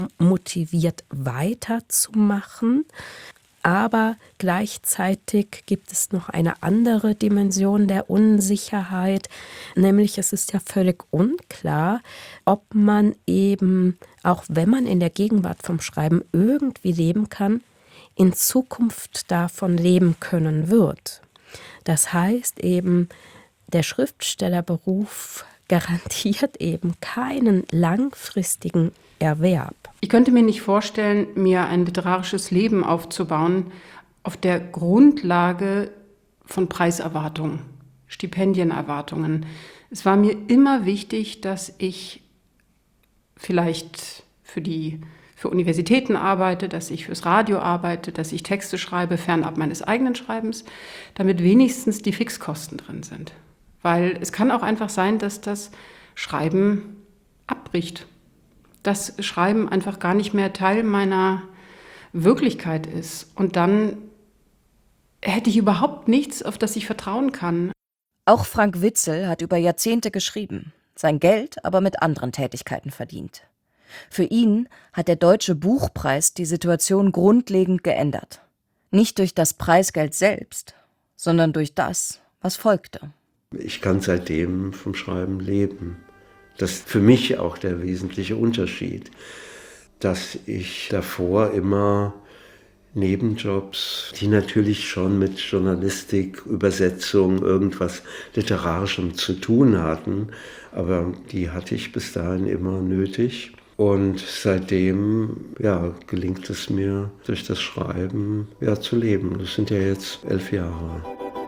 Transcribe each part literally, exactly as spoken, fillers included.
motiviert weiterzumachen. Aber gleichzeitig gibt es noch eine andere Dimension der Unsicherheit, nämlich es ist ja völlig unklar, ob man eben, auch wenn man in der Gegenwart vom Schreiben irgendwie leben kann, in Zukunft davon leben können wird. Das heißt eben, der Schriftstellerberuf garantiert eben keinen langfristigen Erwerb. Ich könnte mir nicht vorstellen, mir ein literarisches Leben aufzubauen auf der Grundlage von Preiserwartungen, Stipendienerwartungen. Es war mir immer wichtig, dass ich vielleicht für die für Universitäten arbeite, dass ich fürs Radio arbeite, dass ich Texte schreibe, fernab meines eigenen Schreibens, damit wenigstens die Fixkosten drin sind. Weil es kann auch einfach sein, dass das Schreiben abbricht. Das Schreiben einfach gar nicht mehr Teil meiner Wirklichkeit ist. Und dann hätte ich überhaupt nichts, auf das ich vertrauen kann. Auch Frank Witzel hat über Jahrzehnte geschrieben, sein Geld aber mit anderen Tätigkeiten verdient. Für ihn hat der Deutsche Buchpreis die Situation grundlegend geändert. Nicht durch das Preisgeld selbst, sondern durch das, was folgte. Ich kann seitdem vom Schreiben leben. Das ist für mich auch der wesentliche Unterschied, dass ich davor immer Nebenjobs, die natürlich schon mit Journalistik, Übersetzung, irgendwas Literarischem zu tun hatten, aber die hatte ich bis dahin immer nötig. Und seitdem ja, gelingt es mir, durch das Schreiben ja, zu leben. Das sind ja jetzt elf Jahre.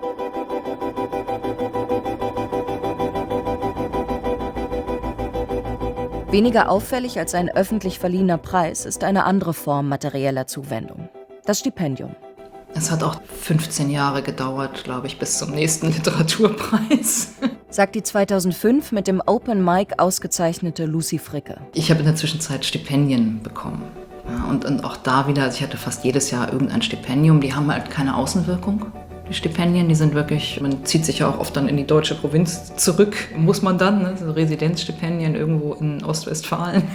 Weniger auffällig als ein öffentlich verliehener Preis ist eine andere Form materieller Zuwendung: das Stipendium. Es hat auch fünfzehn Jahre gedauert, glaube ich, bis zum nächsten Literaturpreis. Sagt die zweitausendfünf mit dem Open Mic ausgezeichnete Lucy Fricke. Ich habe in der Zwischenzeit Stipendien bekommen. Ja, und, und auch da wieder, also ich hatte fast jedes Jahr irgendein Stipendium. Die haben halt keine Außenwirkung. Die Stipendien, die sind wirklich, man zieht sich ja auch oft dann in die deutsche Provinz zurück, muss man dann, ne? So Residenzstipendien irgendwo in Ostwestfalen.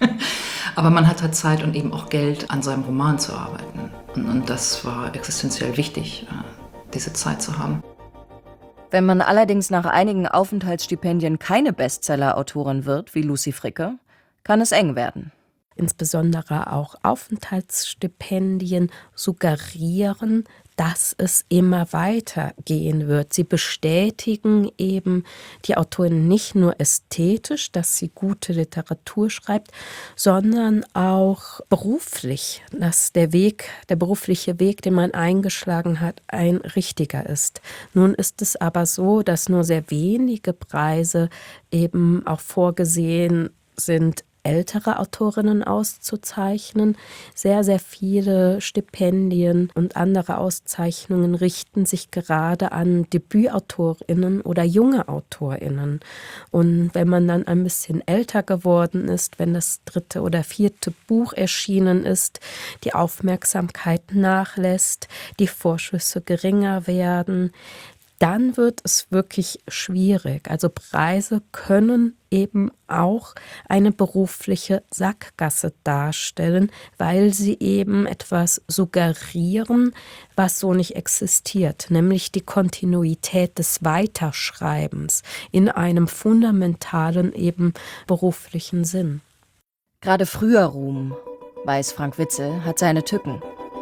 Aber man hat halt Zeit und eben auch Geld, an seinem Roman zu arbeiten. Und, und das war existenziell wichtig, diese Zeit zu haben. Wenn man allerdings nach einigen Aufenthaltsstipendien keine Bestseller-Autorin wird, wie Lucy Fricke, kann es eng werden. Insbesondere auch Aufenthaltsstipendien suggerieren, dass es immer weitergehen wird. Sie bestätigen eben die Autorin nicht nur ästhetisch, dass sie gute Literatur schreibt, sondern auch beruflich, dass der Weg, der berufliche Weg, den man eingeschlagen hat, ein richtiger ist. Nun ist es aber so, dass nur sehr wenige Preise eben auch vorgesehen sind, ältere Autorinnen auszuzeichnen. Sehr, sehr viele Stipendien und andere Auszeichnungen richten sich gerade an DebütautorInnen oder junge AutorInnen. Und wenn man dann ein bisschen älter geworden ist, wenn das dritte oder vierte Buch erschienen ist, die Aufmerksamkeit nachlässt, die Vorschüsse geringer werden, dann wird es wirklich schwierig. Also Preise können eben auch eine berufliche Sackgasse darstellen, weil sie eben etwas suggerieren, was so nicht existiert, nämlich die Kontinuität des Weiterschreibens in einem fundamentalen eben beruflichen Sinn. Gerade früher Ruhm, weiß Frank Witzel, hat seine Tücken.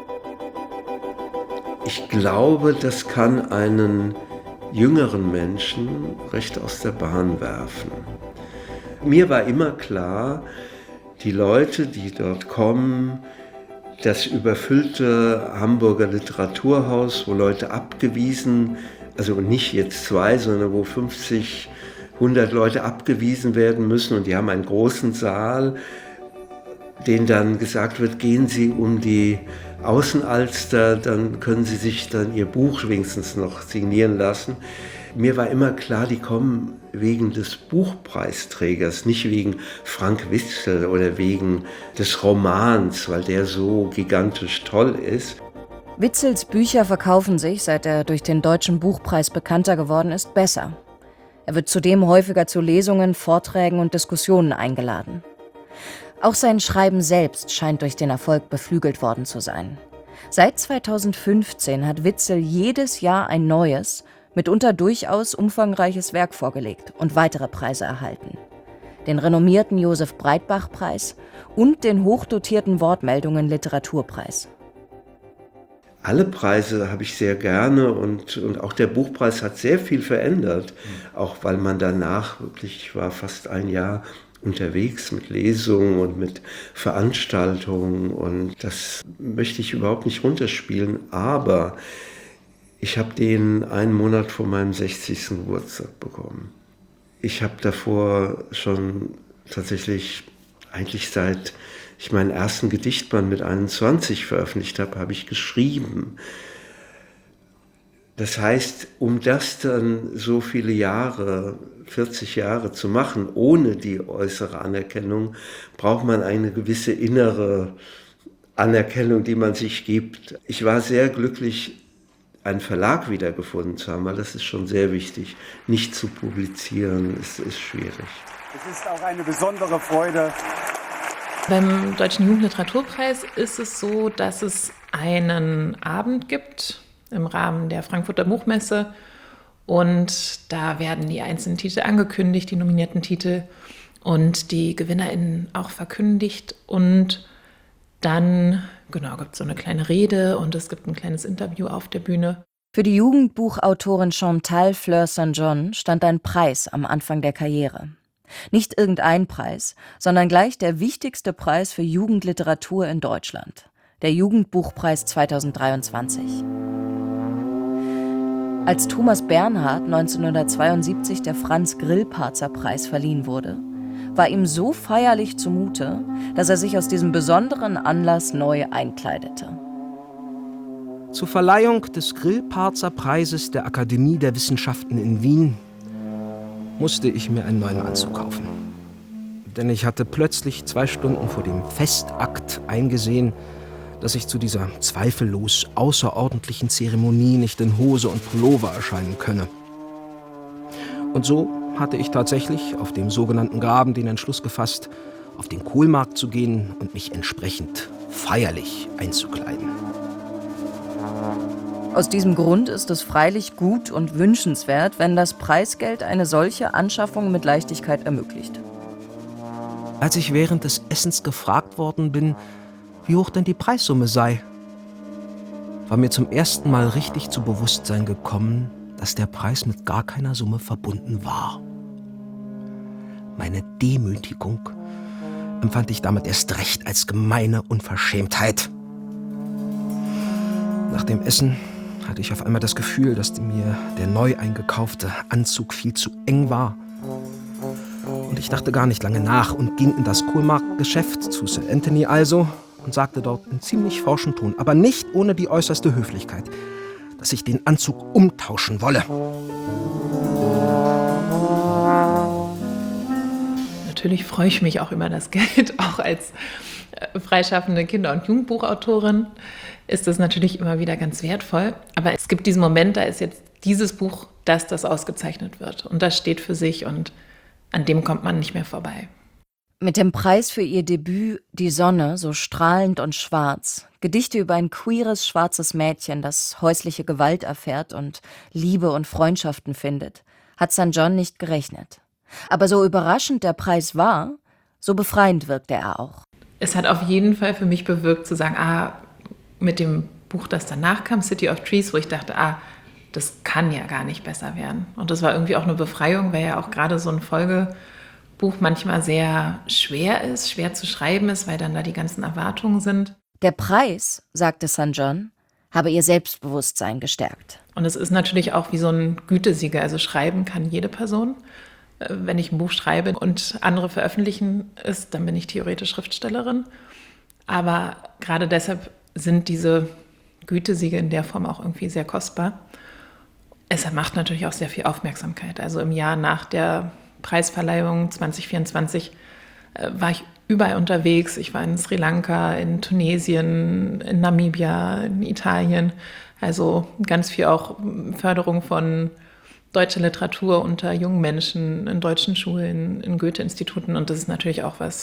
Ich glaube, das kann einen jüngeren Menschen recht aus der Bahn werfen. Mir war immer klar, die Leute, die dort kommen, das überfüllte Hamburger Literaturhaus, wo Leute abgewiesen, also nicht jetzt zwei, sondern wo fünfzig, hundert Leute abgewiesen werden müssen und die haben einen großen Saal, denen dann gesagt wird, gehen Sie um die Außenalster, dann können Sie sich dann Ihr Buch wenigstens noch signieren lassen. Mir war immer klar, die kommen wegen des Buchpreisträgers, nicht wegen Frank Witzel oder wegen des Romans, weil der so gigantisch toll ist. Witzels Bücher verkaufen sich, seit er durch den Deutschen Buchpreis bekannter geworden ist, besser. Er wird zudem häufiger zu Lesungen, Vorträgen und Diskussionen eingeladen. Auch sein Schreiben selbst scheint durch den Erfolg beflügelt worden zu sein. Seit zweitausendfünfzehn hat Witzel jedes Jahr ein neues, mitunter durchaus umfangreiches Werk vorgelegt und weitere Preise erhalten. Den renommierten Josef-Breitbach-Preis und den hochdotierten Wortmeldungen-Literaturpreis. Alle Preise habe ich sehr gerne und, und auch der Buchpreis hat sehr viel verändert, auch weil man danach wirklich, ich war fast ein Jahr unterwegs mit Lesungen und mit Veranstaltungen und das möchte ich überhaupt nicht runterspielen, aber ich habe den einen Monat vor meinem sechzigsten Geburtstag bekommen. Ich habe davor schon tatsächlich, eigentlich seit ich meinen ersten Gedichtband mit einundzwanzig veröffentlicht habe, habe ich geschrieben. Das heißt, um das dann so viele Jahre, vierzig Jahre zu machen, ohne die äußere Anerkennung, braucht man eine gewisse innere Anerkennung, die man sich gibt. Ich war sehr glücklich, einen Verlag wiedergefunden zu haben, weil das ist schon sehr wichtig. Nicht zu publizieren, ist, ist schwierig. Es ist auch eine besondere Freude. Beim Deutschen Jugendliteraturpreis ist es so, dass es einen Abend gibt im Rahmen der Frankfurter Buchmesse und da werden die einzelnen Titel angekündigt, die nominierten Titel und die GewinnerInnen auch verkündigt und dann genau, gibt es so eine kleine Rede und es gibt ein kleines Interview auf der Bühne. Für die Jugendbuchautorin Chantal Fleur Saint John stand ein Preis am Anfang der Karriere. Nicht irgendein Preis, sondern gleich der wichtigste Preis für Jugendliteratur in Deutschland, der Jugendbuchpreis zweitausenddreiundzwanzig. Als Thomas Bernhard neunzehnhundertzweiundsiebzig der Franz-Grillparzer-Preis verliehen wurde, war ihm so feierlich zumute, dass er sich aus diesem besonderen Anlass neu einkleidete. Zur Verleihung des Grillparzer-Preises der Akademie der Wissenschaften in Wien musste ich mir einen neuen Anzug kaufen. Denn ich hatte plötzlich zwei Stunden vor dem Festakt eingesehen, dass ich zu dieser zweifellos außerordentlichen Zeremonie nicht in Hose und Pullover erscheinen könne. Und so hatte ich tatsächlich auf dem sogenannten Graben den Entschluss gefasst, auf den Kohlmarkt zu gehen und mich entsprechend feierlich einzukleiden. Aus diesem Grund ist es freilich gut und wünschenswert, wenn das Preisgeld eine solche Anschaffung mit Leichtigkeit ermöglicht. Als ich während des Essens gefragt worden bin, wie hoch denn die Preissumme sei, war mir zum ersten Mal richtig zu Bewusstsein gekommen, dass der Preis mit gar keiner Summe verbunden war. Meine Demütigung empfand ich damit erst recht als gemeine Unverschämtheit. Nach dem Essen hatte ich auf einmal das Gefühl, dass mir der neu eingekaufte Anzug viel zu eng war. Und ich dachte gar nicht lange nach und ging in das Kohlmarktgeschäft zu Sir Anthony also und sagte dort in ziemlich forschem Ton, aber nicht ohne die äußerste Höflichkeit, dass ich den Anzug umtauschen wolle. Natürlich freue ich mich auch über das Geld, auch als freischaffende Kinder- und Jugendbuchautorin ist das natürlich immer wieder ganz wertvoll. Aber es gibt diesen Moment, da ist jetzt dieses Buch, dass das ausgezeichnet wird. Und das steht für sich und an dem kommt man nicht mehr vorbei. Mit dem Preis für ihr Debüt »Die Sonne, so strahlend und schwarz«, Gedichte über ein queeres, schwarzes Mädchen, das häusliche Gewalt erfährt und Liebe und Freundschaften findet, hat Saint John nicht gerechnet. Aber so überraschend der Preis war, so befreiend wirkte er auch. Es hat auf jeden Fall für mich bewirkt, zu sagen, ah, mit dem Buch, das danach kam, City of Trees, wo ich dachte, ah, das kann ja gar nicht besser werden. Und das war irgendwie auch eine Befreiung, weil ja auch gerade so ein Folgebuch manchmal sehr schwer ist, schwer zu schreiben ist, weil dann da die ganzen Erwartungen sind. Der Preis, sagte Saint John, habe ihr Selbstbewusstsein gestärkt. Und es ist natürlich auch wie so ein Gütesiegel. Also schreiben kann jede Person. Wenn ich ein Buch schreibe und andere veröffentlichen es, dann bin ich theoretisch Schriftstellerin. Aber gerade deshalb sind diese Gütesiegel in der Form auch irgendwie sehr kostbar. Es macht natürlich auch sehr viel Aufmerksamkeit. Also im Jahr nach der Preisverleihung zwanzig vierundzwanzig äh, war ich überall unterwegs. Ich war in Sri Lanka, in Tunesien, in Namibia, in Italien. Also ganz viel auch Förderung von deutscher Literatur unter jungen Menschen, in deutschen Schulen, in Goethe-Instituten. Und das ist natürlich auch was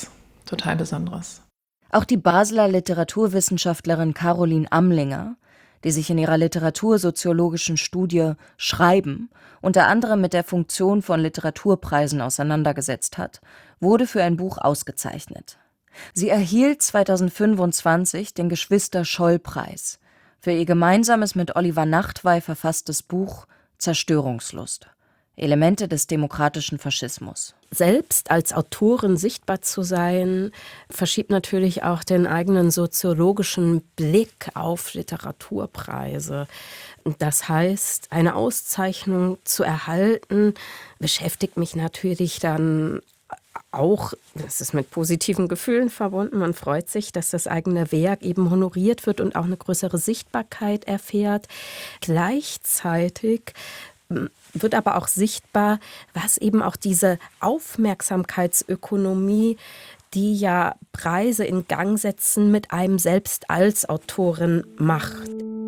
total Besonderes. Auch die Basler Literaturwissenschaftlerin Caroline Amlinger, die sich in ihrer literatursoziologischen Studie Schreiben unter anderem mit der Funktion von Literaturpreisen auseinandergesetzt hat, wurde für ein Buch ausgezeichnet. Sie erhielt zweitausendfünfundzwanzig den Geschwister-Scholl-Preis für ihr gemeinsames mit Oliver Nachtwey verfasstes Buch Zerstörungslust. Elemente des demokratischen Faschismus. Selbst als Autorin sichtbar zu sein, verschiebt natürlich auch den eigenen soziologischen Blick auf Literaturpreise. Das heißt, eine Auszeichnung zu erhalten, beschäftigt mich natürlich dann auch, das ist mit positiven Gefühlen verbunden. Man freut sich, dass das eigene Werk eben honoriert wird und auch eine größere Sichtbarkeit erfährt. Gleichzeitig wird aber auch sichtbar, was eben auch diese Aufmerksamkeitsökonomie, die ja Preise in Gang setzen, mit einem selbst als Autorin macht.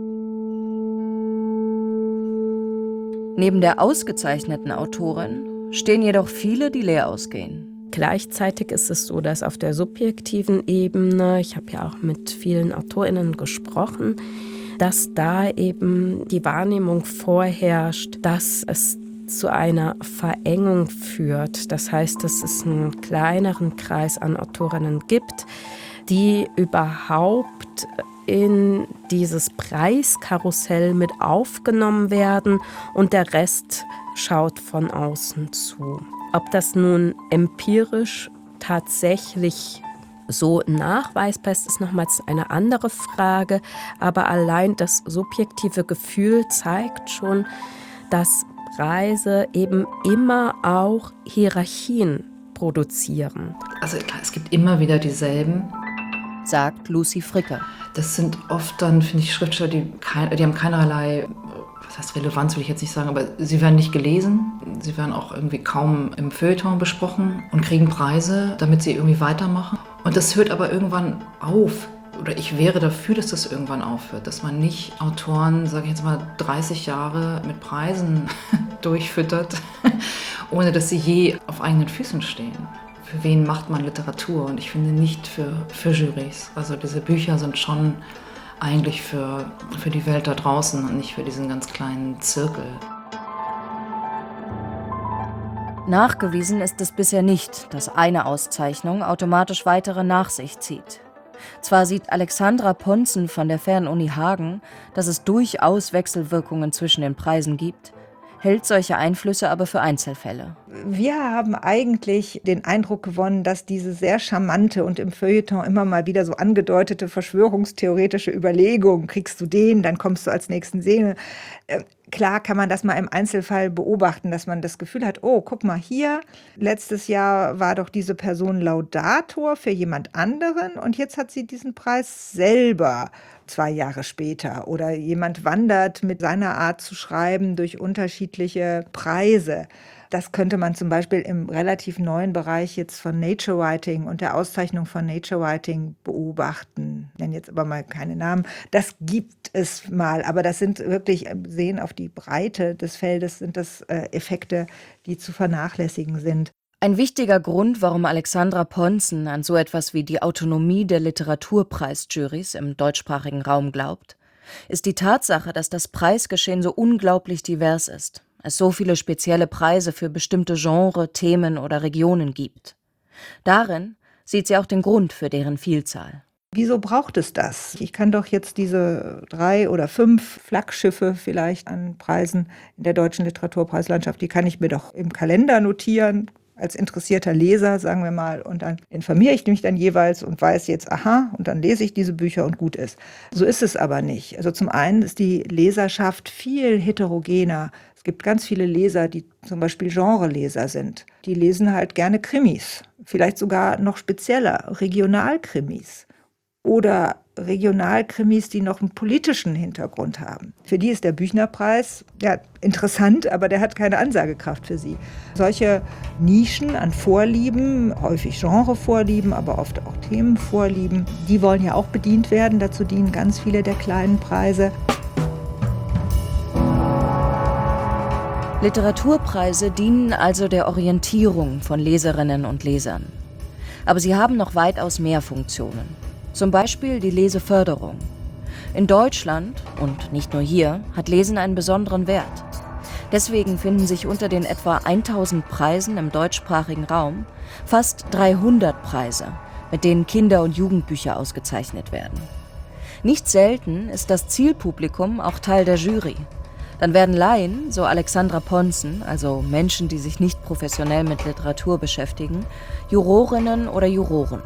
Neben der ausgezeichneten Autorin stehen jedoch viele, die leer ausgehen. Gleichzeitig ist es so, dass auf der subjektiven Ebene, ich habe ja auch mit vielen AutorInnen gesprochen, dass da eben die Wahrnehmung vorherrscht, dass es zu einer Verengung führt. Das heißt, dass es einen kleineren Kreis an Autorinnen gibt, die überhaupt in dieses Preiskarussell mit aufgenommen werden und der Rest schaut von außen zu. Ob das nun empirisch tatsächlich so nachweisbar ist, ist nochmals eine andere Frage. Aber allein das subjektive Gefühl zeigt schon, dass Preise eben immer auch Hierarchien produzieren. Also klar, es gibt immer wieder dieselben, sagt Lucy Fricke. Das sind oft dann, finde ich, Schriftsteller, die, kein, die haben keinerlei, was heißt Relevanz, will ich jetzt nicht sagen, aber sie werden nicht gelesen. Sie werden auch irgendwie kaum im Feuilleton besprochen und kriegen Preise, damit sie irgendwie weitermachen. Und das hört aber irgendwann auf. Oder ich wäre dafür, dass das irgendwann aufhört. Dass man nicht Autoren, sage ich jetzt mal, dreißig Jahre mit Preisen durchfüttert, ohne dass sie je auf eigenen Füßen stehen. Für wen macht man Literatur? Und ich finde nicht für, für Jurys. Also diese Bücher sind schon eigentlich für, für die Welt da draußen und nicht für diesen ganz kleinen Zirkel. Nachgewiesen ist es bisher nicht, dass eine Auszeichnung automatisch weitere nach sich zieht. Zwar sieht Alexandra Ponzen von der Fernuni Hagen, dass es durchaus Wechselwirkungen zwischen den Preisen gibt, hält solche Einflüsse aber für Einzelfälle. Wir haben eigentlich den Eindruck gewonnen, dass diese sehr charmante und im Feuilleton immer mal wieder so angedeutete verschwörungstheoretische Überlegung, kriegst du den, dann kommst du als nächsten Szene. Äh, klar kann man das mal im Einzelfall beobachten, dass man das Gefühl hat, oh, guck mal hier, letztes Jahr war doch diese Person Laudator für jemand anderen und jetzt hat sie diesen Preis selber zwei Jahre später. Oder jemand wandert mit seiner Art zu schreiben durch unterschiedliche Preise. Das könnte man zum Beispiel im relativ neuen Bereich jetzt von Nature Writing und der Auszeichnung von Nature Writing beobachten. Ich nenne jetzt aber mal keine Namen. Das gibt es mal, aber das sind wirklich, sehen auf die Breite des Feldes, sind das äh, Effekte, die zu vernachlässigen sind. Ein wichtiger Grund, warum Alexandra Ponzen an so etwas wie die Autonomie der Literaturpreisjurys im deutschsprachigen Raum glaubt, ist die Tatsache, dass das Preisgeschehen so unglaublich divers ist, es so viele spezielle Preise für bestimmte Genre, Themen oder Regionen gibt. Darin sieht sie auch den Grund für deren Vielzahl. Wieso braucht es das? Ich kann doch jetzt diese drei oder fünf Flaggschiffe vielleicht an Preisen in der deutschen Literaturpreislandschaft, die kann ich mir doch im Kalender notieren, als interessierter Leser, sagen wir mal, und dann informiere ich mich dann jeweils und weiß jetzt, aha, und dann lese ich diese Bücher und gut ist. So ist es aber nicht. Also zum einen ist die Leserschaft viel heterogener. Es gibt ganz viele Leser, die zum Beispiel Genreleser sind. Die lesen halt gerne Krimis, vielleicht sogar noch spezieller, Regionalkrimis. Oder Regionalkrimis, die noch einen politischen Hintergrund haben. Für die ist der Büchnerpreis ja interessant, aber der hat keine Ansagekraft für sie. Solche Nischen an Vorlieben, häufig Genrevorlieben, aber oft auch Themenvorlieben, die wollen ja auch bedient werden. Dazu dienen ganz viele der kleinen Preise. Literaturpreise dienen also der Orientierung von Leserinnen und Lesern. Aber sie haben noch weitaus mehr Funktionen. Zum Beispiel die Leseförderung. In Deutschland, und nicht nur hier, hat Lesen einen besonderen Wert. Deswegen finden sich unter den etwa tausend Preisen im deutschsprachigen Raum fast dreihundert Preise, mit denen Kinder- und Jugendbücher ausgezeichnet werden. Nicht selten ist das Zielpublikum auch Teil der Jury. Dann werden Laien, so Alexandra Ponzen, also Menschen, die sich nicht professionell mit Literatur beschäftigen, Jurorinnen oder Juroren.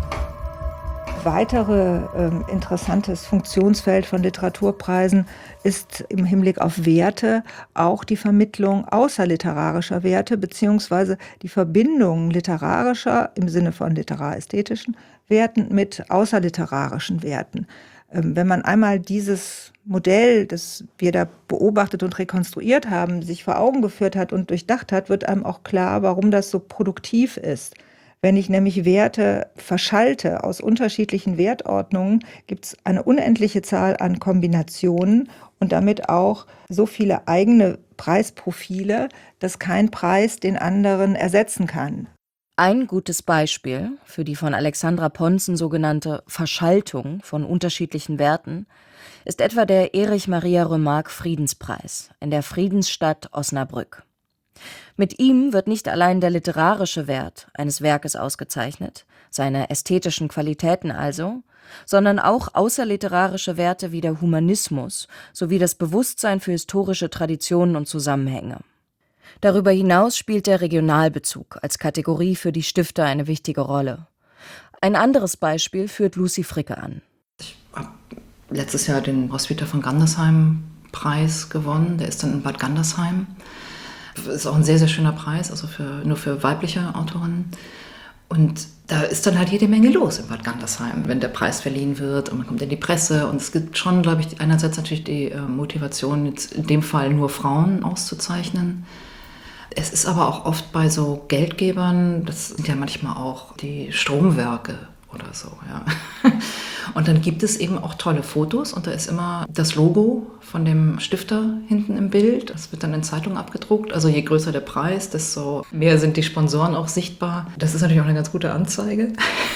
Weitere ähm, interessantes Funktionsfeld von Literaturpreisen ist im Hinblick auf Werte auch die Vermittlung außerliterarischer Werte beziehungsweise die Verbindung literarischer im Sinne von literästhetischen Werten mit außerliterarischen Werten. Ähm, wenn man einmal dieses Modell, das wir da beobachtet und rekonstruiert haben, sich vor Augen geführt hat und durchdacht hat, wird einem auch klar, warum das so produktiv ist. Wenn ich nämlich Werte verschalte aus unterschiedlichen Wertordnungen, gibt es eine unendliche Zahl an Kombinationen und damit auch so viele eigene Preisprofile, dass kein Preis den anderen ersetzen kann. Ein gutes Beispiel für die von Alexandra Ponzen sogenannte Verschaltung von unterschiedlichen Werten ist etwa der Erich Maria Remarque Friedenspreis in der Friedensstadt Osnabrück. Mit ihm wird nicht allein der literarische Wert eines Werkes ausgezeichnet, seine ästhetischen Qualitäten also, sondern auch außerliterarische Werte wie der Humanismus sowie das Bewusstsein für historische Traditionen und Zusammenhänge. Darüber hinaus spielt der Regionalbezug als Kategorie für die Stifter eine wichtige Rolle. Ein anderes Beispiel führt Lucy Fricke an. Ich habe letztes Jahr den Roswitha von Gandersheim Preis gewonnen, der ist dann in Bad Gandersheim. Das ist auch ein sehr, sehr schöner Preis, also für, nur für weibliche Autorinnen. Und da ist dann halt jede Menge los in Bad Gandersheim, wenn der Preis verliehen wird und man kommt in die Presse. Und es gibt schon, glaube ich, einerseits natürlich die äh, Motivation, jetzt in dem Fall nur Frauen auszuzeichnen. Es ist aber auch oft bei so Geldgebern, das sind ja manchmal auch die Stromwerke oder so, ja. Und dann gibt es eben auch tolle Fotos und da ist immer das Logo von dem Stifter hinten im Bild. Das wird dann in Zeitungen abgedruckt. Also je größer der Preis, desto mehr sind die Sponsoren auch sichtbar. Das ist natürlich auch eine ganz gute Anzeige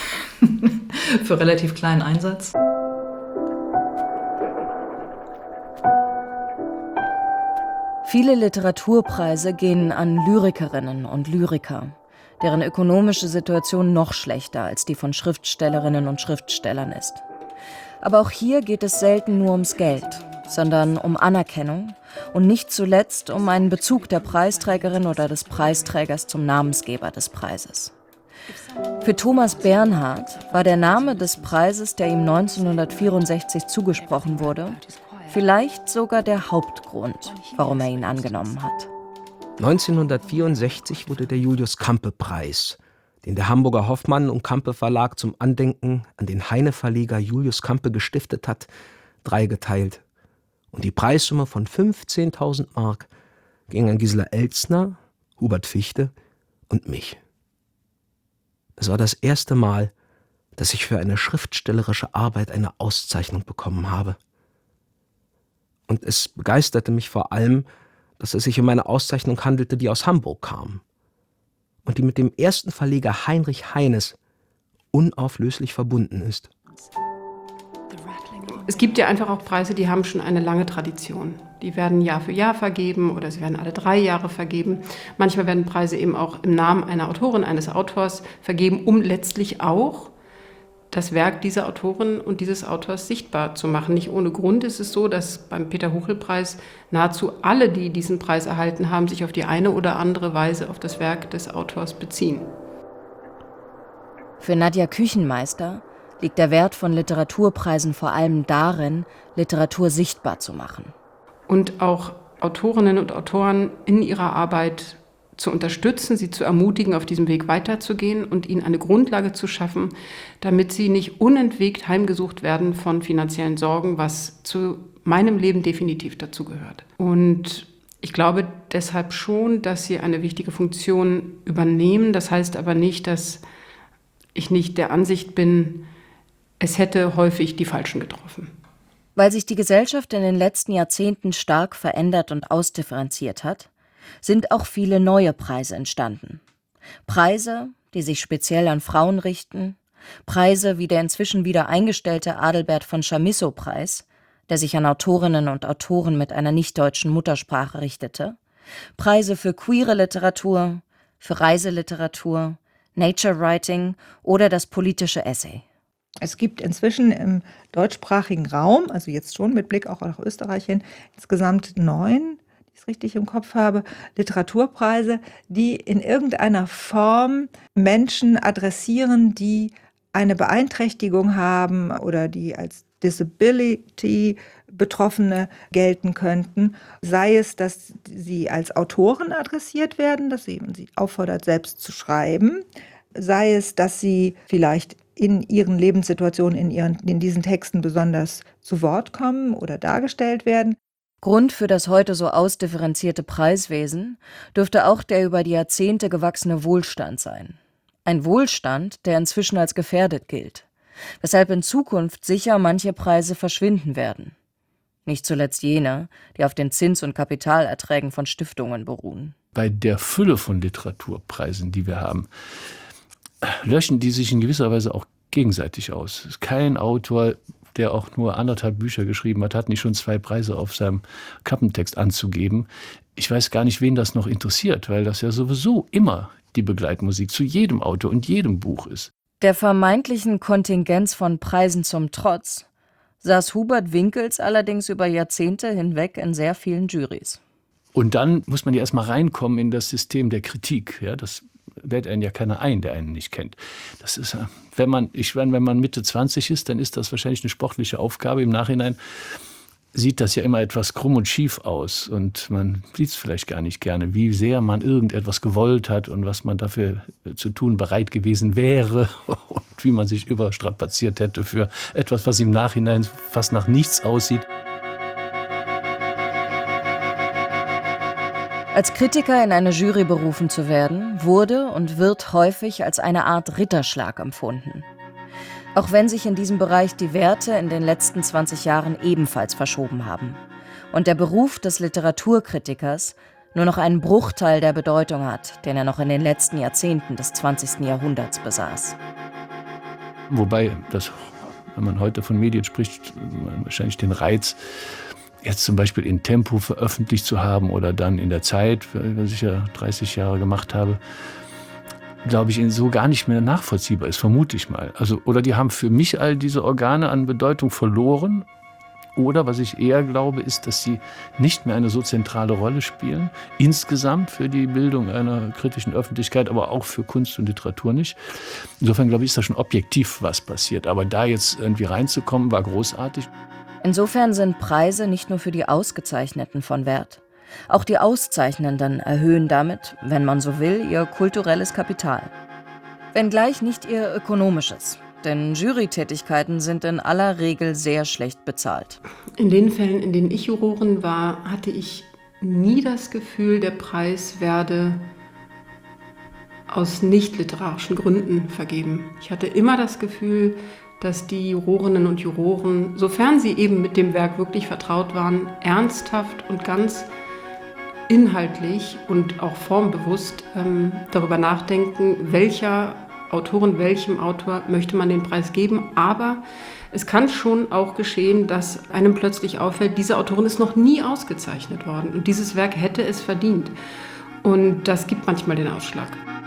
für relativ kleinen Einsatz. Viele Literaturpreise gehen an Lyrikerinnen und Lyriker, deren ökonomische Situation noch schlechter als die von Schriftstellerinnen und Schriftstellern ist. Aber auch hier geht es selten nur ums Geld, sondern um Anerkennung und nicht zuletzt um einen Bezug der Preisträgerin oder des Preisträgers zum Namensgeber des Preises. Für Thomas Bernhard war der Name des Preises, der ihm neunzehnhundertvierundsechzig zugesprochen wurde, vielleicht sogar der Hauptgrund, warum er ihn angenommen hat. neunzehnhundertvierundsechzig wurde der Julius-Campe-Preis, den der Hamburger Hoffmann und Campe Verlag zum Andenken an den Heine-Verleger Julius Campe gestiftet hat, dreigeteilt. Und die Preissumme von fünfzehntausend Mark ging an Gisela Elzner, Hubert Fichte und mich. Es war das erste Mal, dass ich für eine schriftstellerische Arbeit eine Auszeichnung bekommen habe. Und es begeisterte mich vor allem, dass es sich um eine Auszeichnung handelte, die aus Hamburg kam und die mit dem ersten Verleger Heinrich Heines unauflöslich verbunden ist. Es gibt ja einfach auch Preise, die haben schon eine lange Tradition. Die werden Jahr für Jahr vergeben oder sie werden alle drei Jahre vergeben. Manchmal werden Preise eben auch im Namen einer Autorin, eines Autors vergeben, um letztlich auch das Werk dieser Autorin und dieses Autors sichtbar zu machen. Nicht ohne Grund ist es so, dass beim Peter-Huchel-Preis nahezu alle, die diesen Preis erhalten haben, sich auf die eine oder andere Weise auf das Werk des Autors beziehen. Für Nadja Küchenmeister liegt der Wert von Literaturpreisen vor allem darin, Literatur sichtbar zu machen. Und auch Autorinnen und Autoren in ihrer Arbeit zu unterstützen, sie zu ermutigen, auf diesem Weg weiterzugehen und ihnen eine Grundlage zu schaffen, damit sie nicht unentwegt heimgesucht werden von finanziellen Sorgen, was zu meinem Leben definitiv dazu gehört. Und ich glaube deshalb schon, dass sie eine wichtige Funktion übernehmen. Das heißt aber nicht, dass ich nicht der Ansicht bin, es hätte häufig die Falschen getroffen. Weil sich die Gesellschaft in den letzten Jahrzehnten stark verändert und ausdifferenziert hat, sind auch viele neue Preise entstanden. Preise, die sich speziell an Frauen richten, Preise wie der inzwischen wieder eingestellte Adelbert von Chamisso-Preis, der sich an Autorinnen und Autoren mit einer nicht-deutschen Muttersprache richtete, Preise für queere Literatur, für Reiseliteratur, Nature Writing oder das politische Essay. Es gibt inzwischen im deutschsprachigen Raum, also jetzt schon mit Blick auch nach Österreich hin, insgesamt neun, die ich es richtig im Kopf habe, Literaturpreise, die in irgendeiner Form Menschen adressieren, die eine Beeinträchtigung haben oder die als Disability Betroffene gelten könnten, sei es, dass sie als Autoren adressiert werden, dass sie, man sie auffordert, selbst zu schreiben, sei es, dass sie vielleicht in ihren Lebenssituationen, in, ihren, in diesen Texten besonders zu Wort kommen oder dargestellt werden. Grund für das heute so ausdifferenzierte Preiswesen dürfte auch der über die Jahrzehnte gewachsene Wohlstand sein. Ein Wohlstand, der inzwischen als gefährdet gilt, weshalb in Zukunft sicher manche Preise verschwinden werden. Nicht zuletzt jene, die auf den Zins- und Kapitalerträgen von Stiftungen beruhen. Bei der Fülle von Literaturpreisen, die wir haben, löschen die sich in gewisser Weise auch gegenseitig aus. Kein Autor, der auch nur anderthalb Bücher geschrieben hat, hat nicht schon zwei Preise auf seinem Kappentext anzugeben. Ich weiß gar nicht, wen das noch interessiert, weil das ja sowieso immer die Begleitmusik zu jedem Autor und jedem Buch ist. Der vermeintlichen Kontingenz von Preisen zum Trotz saß Hubert Winkels allerdings über Jahrzehnte hinweg in sehr vielen Jurys. Und dann muss man ja erstmal reinkommen in das System der Kritik. Ja, das lädt einen ja keiner ein, der einen nicht kennt. Das ist, wenn man, ich meine, wenn man Mitte zwanzig ist, dann ist das wahrscheinlich eine sportliche Aufgabe. Im Nachhinein sieht das ja immer etwas krumm und schief aus und man sieht es vielleicht gar nicht gerne, wie sehr man irgendetwas gewollt hat und was man dafür zu tun bereit gewesen wäre und wie man sich überstrapaziert hätte für etwas, was im Nachhinein fast nach nichts aussieht. Als Kritiker in eine Jury berufen zu werden, wurde und wird häufig als eine Art Ritterschlag empfunden. Auch wenn sich in diesem Bereich die Werte in den letzten zwanzig Jahren ebenfalls verschoben haben und der Beruf des Literaturkritikers nur noch einen Bruchteil der Bedeutung hat, den er noch in den letzten Jahrzehnten des zwanzigsten Jahrhunderts besaß. Wobei, das, wenn man heute von Medien spricht, wahrscheinlich den Reiz, jetzt zum Beispiel in Tempo veröffentlicht zu haben oder dann in der Zeit, was ich ja dreißig Jahre gemacht habe, glaube ich, so gar nicht mehr nachvollziehbar ist, vermute ich mal. Also, oder die haben für mich all diese Organe an Bedeutung verloren. Oder, was ich eher glaube, ist, dass sie nicht mehr eine so zentrale Rolle spielen. Insgesamt für die Bildung einer kritischen Öffentlichkeit, aber auch für Kunst und Literatur nicht. Insofern, glaube ich, ist da schon objektiv was passiert. Aber da jetzt irgendwie reinzukommen, war großartig. Insofern sind Preise nicht nur für die Ausgezeichneten von Wert. Auch die Auszeichnenden erhöhen damit, wenn man so will, ihr kulturelles Kapital. Wenngleich nicht ihr ökonomisches, denn Jurytätigkeiten sind in aller Regel sehr schlecht bezahlt. In den Fällen, in denen ich Jurorin war, hatte ich nie das Gefühl, der Preis werde aus nicht-literarischen Gründen vergeben. Ich hatte immer das Gefühl, dass die Jurorinnen und Juroren, sofern sie eben mit dem Werk wirklich vertraut waren, ernsthaft und ganz inhaltlich und auch formbewusst ähm, darüber nachdenken, welcher Autorin, welchem Autor möchte man den Preis geben. Aber es kann schon auch geschehen, dass einem plötzlich auffällt, diese Autorin ist noch nie ausgezeichnet worden und dieses Werk hätte es verdient. Und das gibt manchmal den Ausschlag.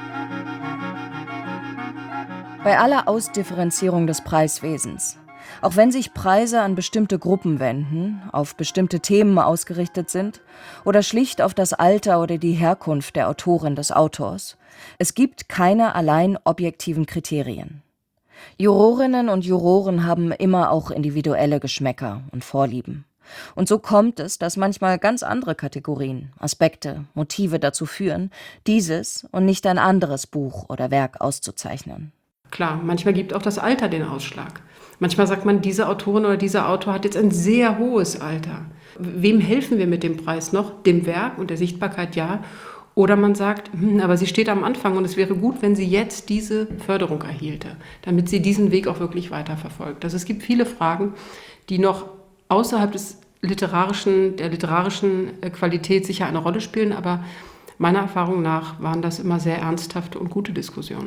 Bei aller Ausdifferenzierung des Preiswesens, auch wenn sich Preise an bestimmte Gruppen wenden, auf bestimmte Themen ausgerichtet sind oder schlicht auf das Alter oder die Herkunft der Autorin des Autors, es gibt keine allein objektiven Kriterien. Jurorinnen und Juroren haben immer auch individuelle Geschmäcker und Vorlieben. Und so kommt es, dass manchmal ganz andere Kategorien, Aspekte, Motive dazu führen, dieses und nicht ein anderes Buch oder Werk auszuzeichnen. Klar, manchmal gibt auch das Alter den Ausschlag. Manchmal sagt man, diese Autorin oder dieser Autor hat jetzt ein sehr hohes Alter. Wem helfen wir mit dem Preis noch? Dem Werk und der Sichtbarkeit, ja. Oder man sagt, hm, aber sie steht am Anfang und es wäre gut, wenn sie jetzt diese Förderung erhielte, damit sie diesen Weg auch wirklich weiterverfolgt. Also es gibt viele Fragen, die noch außerhalb des literarischen, der literarischen Qualität sicher eine Rolle spielen, aber meiner Erfahrung nach waren das immer sehr ernsthafte und gute Diskussionen.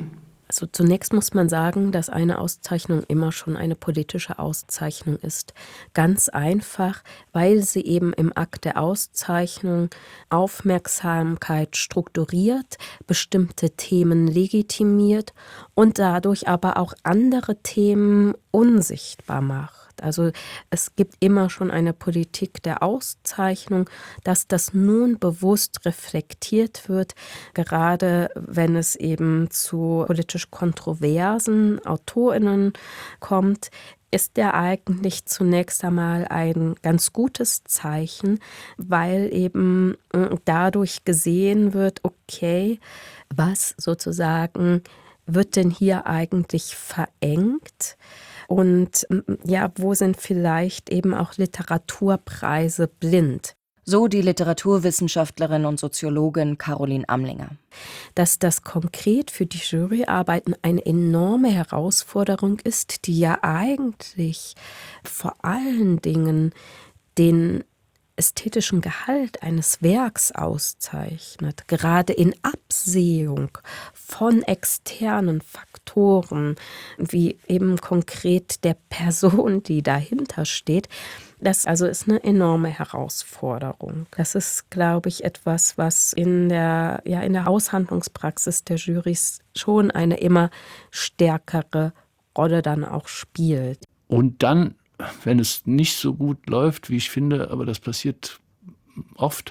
Also zunächst muss man sagen, dass eine Auszeichnung immer schon eine politische Auszeichnung ist. Ganz einfach, weil sie eben im Akt der Auszeichnung Aufmerksamkeit strukturiert, bestimmte Themen legitimiert und dadurch aber auch andere Themen unsichtbar macht. Also es gibt immer schon eine Politik der Auszeichnung, dass das nun bewusst reflektiert wird, gerade wenn es eben zu politisch kontroversen AutorInnen kommt, ist der eigentlich zunächst einmal ein ganz gutes Zeichen, weil eben dadurch gesehen wird, okay, was sozusagen wird denn hier eigentlich verengt? Und ja, wo sind vielleicht eben auch Literaturpreise blind? So die Literaturwissenschaftlerin und Soziologin Caroline Amlinger. Dass das konkret für die Juryarbeiten eine enorme Herausforderung ist, die ja eigentlich vor allen Dingen den ästhetischen Gehalt eines Werks auszeichnet, gerade in Absehung von externen Faktoren, wie eben konkret der Person, die dahinter steht. Das also ist eine enorme Herausforderung. Das ist, glaube ich, etwas, was in der, ja, in der Aushandlungspraxis der Jurys schon eine immer stärkere Rolle dann auch spielt. Und dann, wenn es nicht so gut läuft, wie ich finde, aber das passiert oft,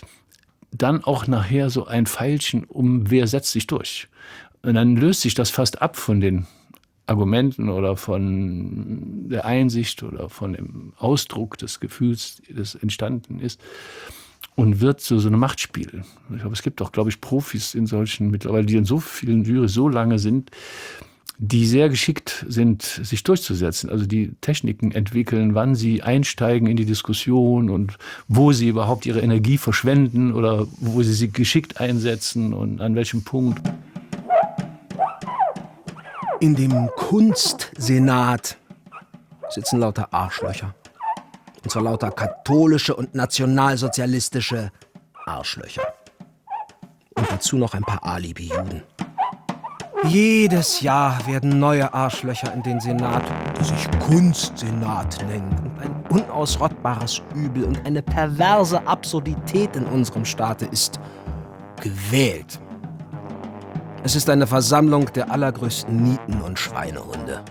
dann auch nachher so ein Pfeilchen um, wer setzt sich durch. Und dann löst sich das fast ab von den Argumenten oder von der Einsicht oder von dem Ausdruck des Gefühls, das entstanden ist, und wird so, so ein Machtspiel. Ich glaube, es gibt auch, glaube ich, Profis in solchen mittlerweile, die in so vielen Jurys so lange sind, die sehr geschickt sind, sich durchzusetzen. Also die Techniken entwickeln, wann sie einsteigen in die Diskussion und wo sie überhaupt ihre Energie verschwenden oder wo sie sie geschickt einsetzen und an welchem Punkt. In dem Kunstsenat sitzen lauter Arschlöcher. Und zwar lauter katholische und nationalsozialistische Arschlöcher. Und dazu noch ein paar Alibi-Juden. Jedes Jahr werden neue Arschlöcher in den Senat, der sich Kunstsenat nennt. Und ein unausrottbares Übel und eine perverse Absurdität in unserem Staate ist gewählt. Es ist eine Versammlung der allergrößten Nieten und Schweinehunde.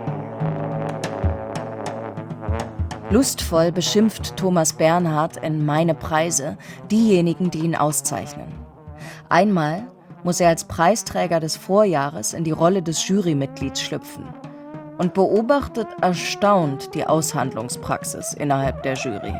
Lustvoll beschimpft Thomas Bernhard in Meine Preise diejenigen, die ihn auszeichnen. Einmal muss er als Preisträger des Vorjahres in die Rolle des Jurymitglieds schlüpfen und beobachtet erstaunt die Aushandlungspraxis innerhalb der Jury.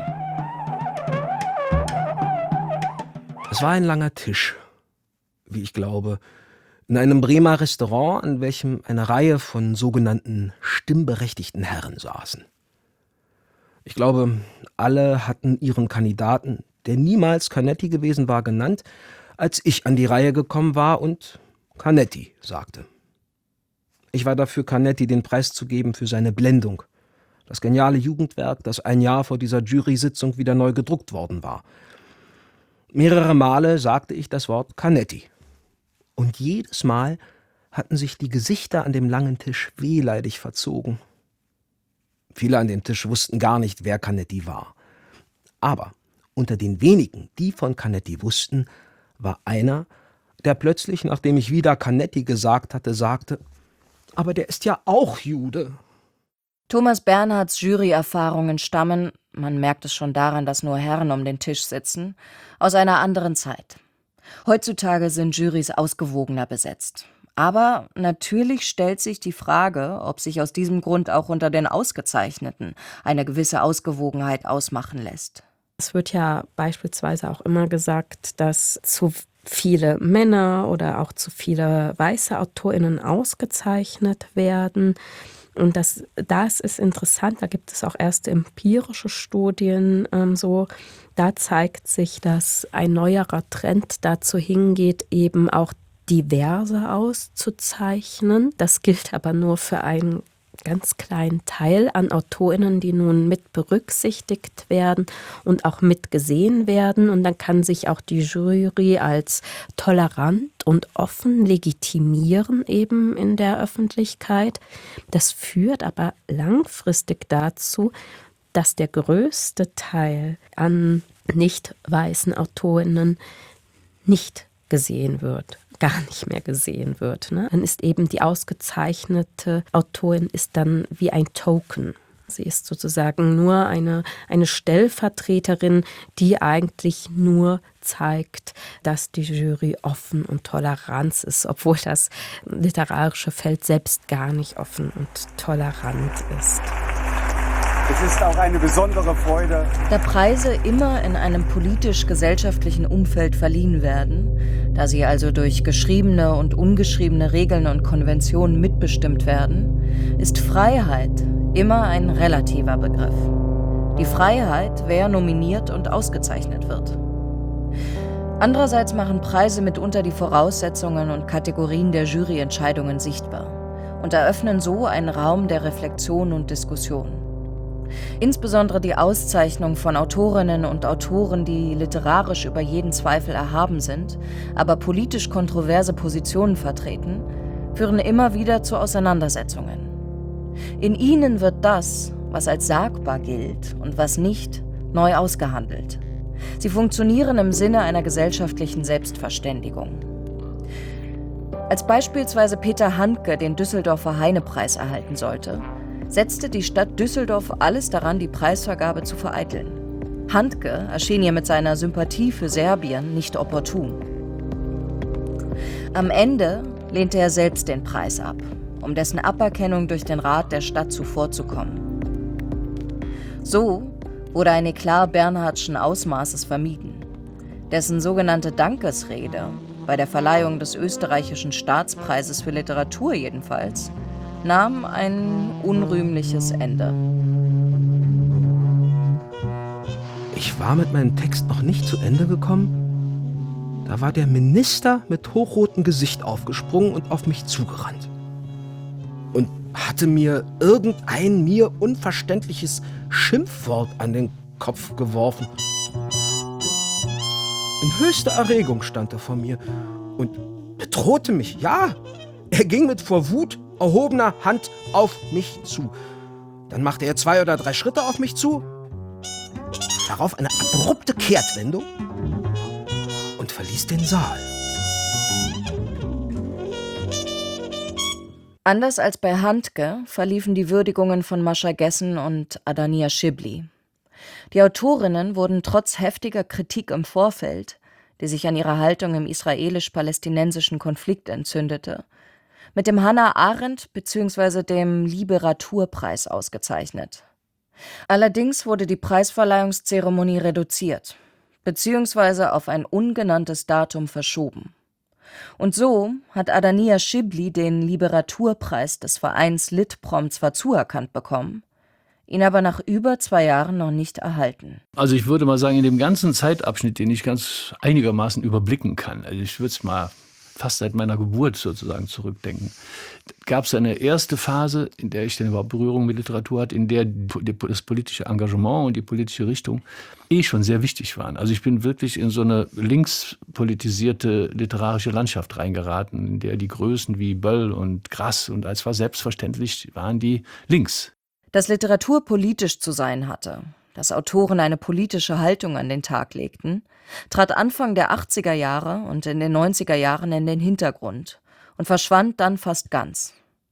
Es war ein langer Tisch, wie ich glaube, in einem Bremer Restaurant, an welchem eine Reihe von sogenannten stimmberechtigten Herren saßen. Ich glaube, alle hatten ihren Kandidaten, der niemals Canetti gewesen war, genannt, als ich an die Reihe gekommen war und Canetti sagte. Ich war dafür, Canetti den Preis zu geben für seine Blendung, das geniale Jugendwerk, das ein Jahr vor dieser Jury-Sitzung wieder neu gedruckt worden war. Mehrere Male sagte ich das Wort Canetti. Und jedes Mal hatten sich die Gesichter an dem langen Tisch wehleidig verzogen. Viele an dem Tisch wussten gar nicht, wer Canetti war. Aber unter den wenigen, die von Canetti wussten, war einer, der plötzlich, nachdem ich wieder Canetti gesagt hatte, sagte, aber der ist ja auch Jude. Thomas Bernhards Juryerfahrungen stammen, man merkt es schon daran, dass nur Herren um den Tisch sitzen, aus einer anderen Zeit. Heutzutage sind Jurys ausgewogener besetzt. Aber natürlich stellt sich die Frage, ob sich aus diesem Grund auch unter den Ausgezeichneten eine gewisse Ausgewogenheit ausmachen lässt. Es wird ja beispielsweise auch immer gesagt, dass zu viele Männer oder auch zu viele weiße AutorInnen ausgezeichnet werden. Und das, das ist interessant, da gibt es auch erste empirische Studien ähm, so. Da zeigt sich, dass ein neuerer Trend dazu hingeht, eben auch diverse auszuzeichnen. Das gilt aber nur für einen ganz kleinen Teil an AutorInnen, die nun mit berücksichtigt werden und auch mitgesehen werden. Und dann kann sich auch die Jury als tolerant und offen legitimieren eben in der Öffentlichkeit. Das führt aber langfristig dazu, dass der größte Teil an nicht weißen AutorInnen nicht gesehen wird, gar nicht mehr gesehen wird. Ne? Dann ist eben die ausgezeichnete Autorin ist dann wie ein Token. Sie ist sozusagen nur eine, eine Stellvertreterin, die eigentlich nur zeigt, dass die Jury offen und tolerant ist, obwohl das literarische Feld selbst gar nicht offen und tolerant ist. Es ist auch eine besondere Freude. Da Preise immer in einem politisch-gesellschaftlichen Umfeld verliehen werden, da sie also durch geschriebene und ungeschriebene Regeln und Konventionen mitbestimmt werden, ist Freiheit immer ein relativer Begriff. Die Freiheit, wer nominiert und ausgezeichnet wird. Andererseits machen Preise mitunter die Voraussetzungen und Kategorien der Juryentscheidungen sichtbar und eröffnen so einen Raum der Reflexion und Diskussion. Insbesondere die Auszeichnung von Autorinnen und Autoren, die literarisch über jeden Zweifel erhaben sind, aber politisch kontroverse Positionen vertreten, führen immer wieder zu Auseinandersetzungen. In ihnen wird das, was als sagbar gilt und was nicht, neu ausgehandelt. Sie funktionieren im Sinne einer gesellschaftlichen Selbstverständigung. Als beispielsweise Peter Handke den Düsseldorfer Heine-Preis erhalten sollte, setzte die Stadt Düsseldorf alles daran, die Preisvergabe zu vereiteln. Handke erschien ihr mit seiner Sympathie für Serbien nicht opportun. Am Ende lehnte er selbst den Preis ab, um dessen Aberkennung durch den Rat der Stadt zuvorzukommen. So wurde ein Eklat Bernhardtschen Ausmaßes vermieden. Dessen sogenannte Dankesrede, bei der Verleihung des österreichischen Staatspreises für Literatur jedenfalls, nahm ein unrühmliches Ende. Ich war mit meinem Text noch nicht zu Ende gekommen. Da war der Minister mit hochrotem Gesicht aufgesprungen und auf mich zugerannt. Und hatte mir irgendein mir unverständliches Schimpfwort an den Kopf geworfen. In höchster Erregung stand er vor mir und bedrohte mich. Ja, er ging mit vor Wut erhobener Hand auf mich zu. Dann machte er zwei oder drei Schritte auf mich zu, darauf eine abrupte Kehrtwendung und verließ den Saal. Anders als bei Handke verliefen die Würdigungen von Mascha Gessen und Adania Shibli. Die Autorinnen wurden trotz heftiger Kritik im Vorfeld, die sich an ihrer Haltung im israelisch-palästinensischen Konflikt entzündete, mit dem Hannah Arendt bzw. dem Liberaturpreis ausgezeichnet. Allerdings wurde die Preisverleihungszeremonie reduziert, bzw. auf ein ungenanntes Datum verschoben. Und so hat Adania Shibli den Liberaturpreis des Vereins Litprom zwar zuerkannt bekommen, ihn aber nach über zwei Jahren noch nicht erhalten. Also ich würde mal sagen, in dem ganzen Zeitabschnitt, den ich ganz einigermaßen überblicken kann, also ich würde es mal fast seit meiner Geburt sozusagen zurückdenken, gab es eine erste Phase, in der ich dann überhaupt Berührung mit Literatur hatte, in der das politische Engagement und die politische Richtung eh schon sehr wichtig waren. Also ich bin wirklich in so eine linkspolitisierte literarische Landschaft reingeraten, in der die Größen wie Böll und Grass und als war selbstverständlich waren die links. Dass Literatur politisch zu sein hatte, dass Autoren eine politische Haltung an den Tag legten, trat Anfang der achtziger Jahre und in den neunziger Jahren in den Hintergrund und verschwand dann fast ganz.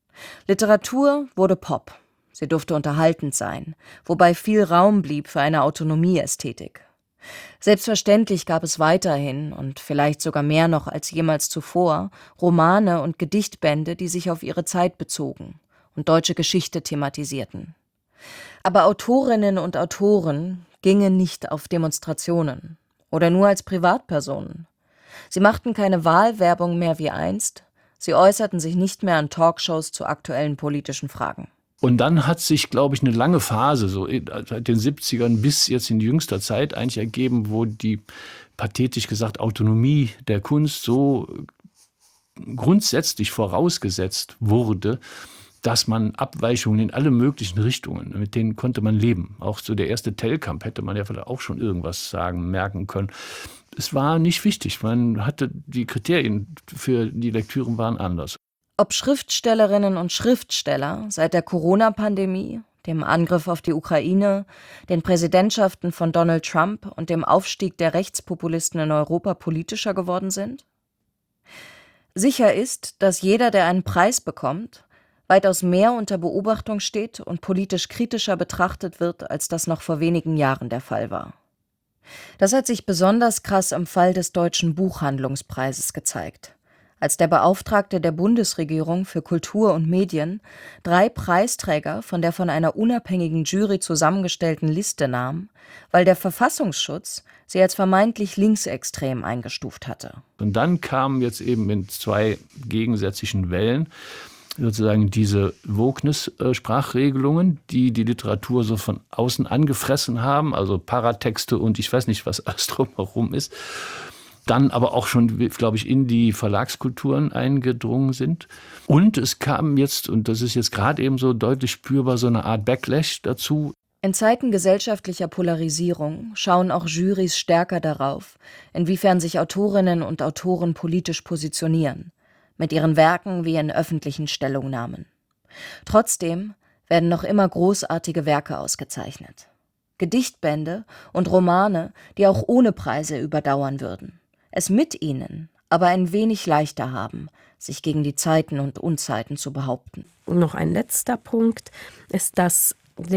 Literatur wurde Pop, sie durfte unterhaltend sein, wobei viel Raum blieb für eine Autonomieästhetik. Selbstverständlich gab es weiterhin und vielleicht sogar mehr noch als jemals zuvor Romane und Gedichtbände, die sich auf ihre Zeit bezogen und deutsche Geschichte thematisierten. Aber Autorinnen und Autoren gingen nicht auf Demonstrationen oder nur als Privatpersonen. Sie machten keine Wahlwerbung mehr wie einst, sie äußerten sich nicht mehr an Talkshows zu aktuellen politischen Fragen. Und dann hat sich, glaube ich, eine lange Phase, so seit den siebzigern bis jetzt in jüngster Zeit eigentlich ergeben, wo die, pathetisch gesagt, Autonomie der Kunst so grundsätzlich vorausgesetzt wurde, dass man Abweichungen in alle möglichen Richtungen, mit denen konnte man leben. Auch so der erste Tellkamp hätte man ja vielleicht auch schon irgendwas sagen, merken können. Es war nicht wichtig. Man hatte die Kriterien für die Lektüren waren anders. Ob Schriftstellerinnen und Schriftsteller seit der Corona-Pandemie, dem Angriff auf die Ukraine, den Präsidentschaften von Donald Trump und dem Aufstieg der Rechtspopulisten in Europa politischer geworden sind? Sicher ist, dass jeder, der einen Preis bekommt, weitaus mehr unter Beobachtung steht und politisch kritischer betrachtet wird, als das noch vor wenigen Jahren der Fall war. Das hat sich besonders krass im Fall des Deutschen Buchhandlungspreises gezeigt, als der Beauftragte der Bundesregierung für Kultur und Medien drei Preisträger von der von einer unabhängigen Jury zusammengestellten Liste nahm, weil der Verfassungsschutz sie als vermeintlich linksextrem eingestuft hatte. Und dann kamen jetzt eben in zwei gegensätzlichen Wellen sozusagen diese Wokeness-Sprachregelungen, die die Literatur so von außen angefressen haben, also Paratexte und ich weiß nicht, was alles drumherum ist, dann aber auch schon, glaube ich, in die Verlagskulturen eingedrungen sind. Und es kam jetzt, und das ist jetzt gerade eben so deutlich spürbar, so eine Art Backlash dazu. In Zeiten gesellschaftlicher Polarisierung schauen auch Jurys stärker darauf, inwiefern sich Autorinnen und Autoren politisch positionieren, mit ihren Werken wie in öffentlichen Stellungnahmen. Trotzdem werden noch immer großartige Werke ausgezeichnet. Gedichtbände und Romane, die auch ohne Preise überdauern würden, es mit ihnen aber ein wenig leichter haben, sich gegen die Zeiten und Unzeiten zu behaupten. Und noch ein letzter Punkt ist, dass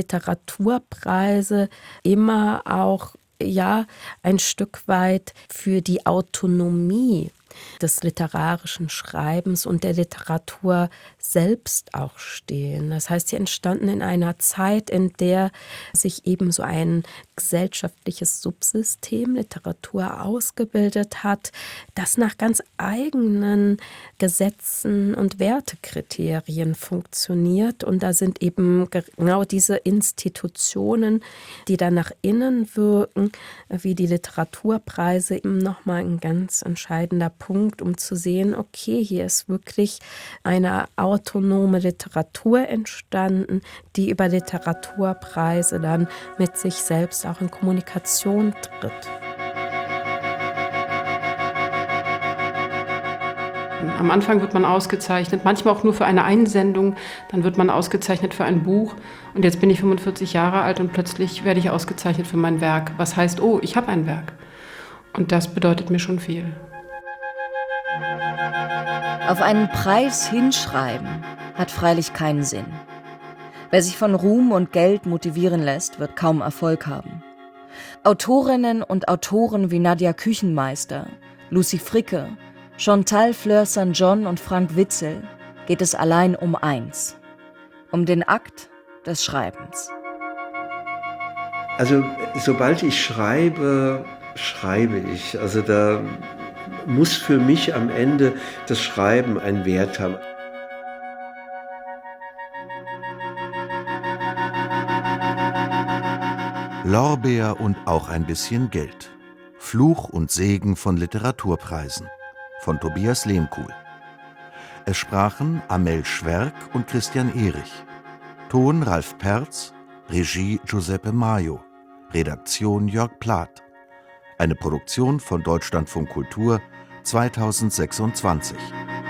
Literaturpreise immer auch ja ein Stück weit für die Autonomie des literarischen Schreibens und der Literatur selbst auch stehen. Das heißt, sie entstanden in einer Zeit, in der sich eben so ein gesellschaftliches Subsystem Literatur ausgebildet hat, das nach ganz eigenen Gesetzen und Wertekriterien funktioniert. Und da sind eben genau diese Institutionen, die dann nach innen wirken, wie die Literaturpreise, eben nochmal ein ganz entscheidender Punkt, um zu sehen, okay, hier ist wirklich eine autonome Literatur entstanden, die über Literaturpreise dann mit sich selbst auch in Kommunikation tritt. Am Anfang wird man ausgezeichnet, manchmal auch nur für eine Einsendung, dann wird man ausgezeichnet für ein Buch. Und jetzt bin ich fünfundvierzig Jahre alt und plötzlich werde ich ausgezeichnet für mein Werk. Was heißt, oh, ich habe ein Werk. Und das bedeutet mir schon viel. Auf einen Preis hinschreiben hat freilich keinen Sinn. Wer sich von Ruhm und Geld motivieren lässt, wird kaum Erfolg haben. Autorinnen und Autoren wie Nadja Küchenmeister, Lucy Fricke, Chantal Fleur Sankt John und Frank Witzel geht es allein um eins: um den Akt des Schreibens. Also sobald ich schreibe, schreibe ich. Also da muss für mich am Ende das Schreiben einen Wert haben. Lorbeer und auch ein bisschen Geld. Fluch und Segen von Literaturpreisen von Tobias Lehmkuhl. Es sprachen Amel Schwerk und Christian Erich. Ton Ralf Perz, Regie Giuseppe Maio, Redaktion Jörg Plath. Eine Produktion von Deutschlandfunk Kultur zweitausendsechsundzwanzig.